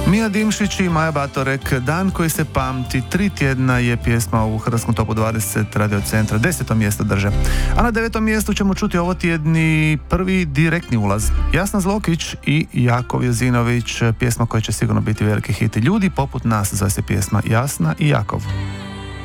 Mija Dimšić i Maja Batorek, Dan koji se pamti, 3 tjedna je pjesma u Hrvatskom topu 20 Radio Centra, 10. mjesto drže. A na 9. mjestu ćemo čuti ovo tjedni prvi direktni ulaz. Jasna Zlokić i Jakov Jezinović, pjesma koja će sigurno biti veliki hit. Ljudi poput nas, zove se pjesma Jasna i Jakov.